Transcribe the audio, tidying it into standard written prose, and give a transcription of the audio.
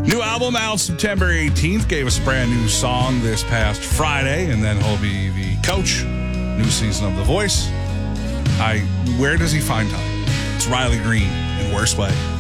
New album out September 18th. Gave us a brand new song this past Friday, and then he'll be the coach. New season of The Voice. Where does he find time? It's Riley Green in Worst Way.